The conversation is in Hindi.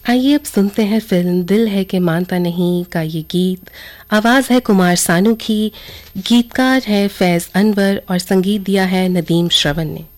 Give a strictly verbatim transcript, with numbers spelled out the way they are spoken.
आइए अब सुनते हैं फिल्म दिल है कि मानता नहीं का ये गीत। आवाज़ है कुमार सानू की, गीतकार है फैज़ अनवर और संगीत दिया है नदीम श्रवण ने।